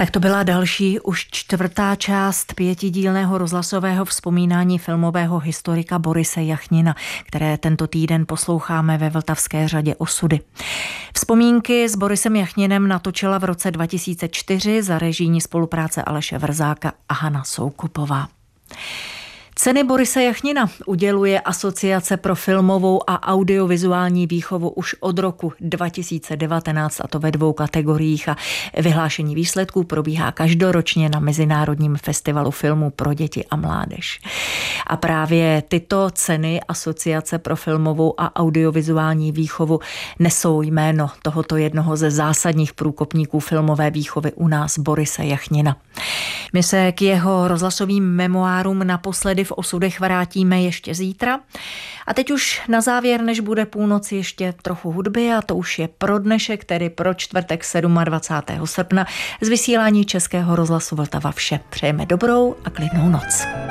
Tak to byla další, už čtvrtá část 5dílného rozhlasového vzpomínání filmového historika Borise Jachnina, které tento týden posloucháme ve vltavské řadě Osudy. Vzpomínky s Borisem Jachninem natočila v roce 2004 za režijní spolupráce Aleše Vrzáka a Hana Soukupová. Ceny Borise Jachnina uděluje Asociace pro filmovou a audiovizuální výchovu už od roku 2019, a to ve 2 kategoriích, a vyhlášení výsledků probíhá každoročně na Mezinárodním festivalu filmů pro děti a mládež. A právě tyto ceny Asociace pro filmovou a audiovizuální výchovu nesou jméno tohoto jednoho ze zásadních průkopníků filmové výchovy u nás, Borise Jachnina. My se k jeho rozhlasovým memoárům naposledy v Osudech vrátíme ještě zítra. A teď už na závěr, než bude půlnoc, ještě trochu hudby, a to už je pro dnešek, tedy pro čtvrtek 27. srpna z vysílání Českého rozhlasu Vltava vše. Přejeme dobrou a klidnou noc.